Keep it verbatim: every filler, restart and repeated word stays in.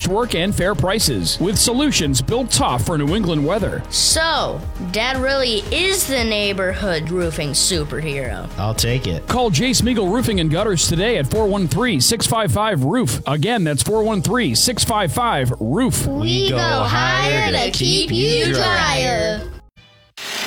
work and fair prices with solutions built tough for New England weather. So, Dad really is the neighborhood roofing superhero. I'll take it. Call Jay Smeagol Roofing and Gutters today at four one three, six five five, roof. Again, that's four one three, six five five, roof. We go higher to keep you drier.